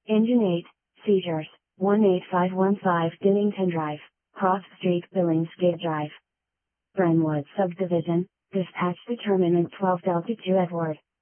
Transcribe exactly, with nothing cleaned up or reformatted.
Engine eight, seizures, one eight five one five Dillington Drive, Cross Street, Billingsgate Drive. Brentwood Subdivision, dispatch determinant twelve Delta two Edward.